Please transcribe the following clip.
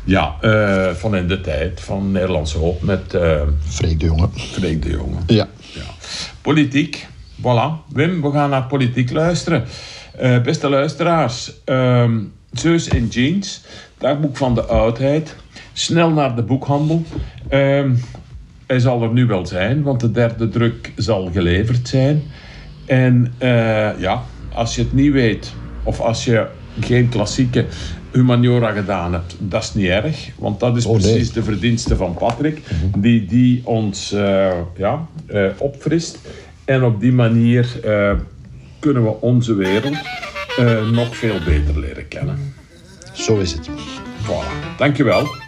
Ja, van in de tijd, van Nederlandse Hoop met Freek de Jonge. Freek de Jonge. Ja. Politiek, voilà. Wim, we gaan naar politiek luisteren. Beste luisteraars, Zeus in Jeans, dagboek van de oudheid. Snel naar de boekhandel. Hij zal er nu wel zijn, want de derde druk zal geleverd zijn. En als je het niet weet, of als je geen klassieke humaniora gedaan hebt, dat is niet erg. Want dat is precies de verdienste van Patrick, die ons opfrist. En op die manier kunnen we onze wereld nog veel beter leren kennen. Zo is het. Voilà. Dankjewel.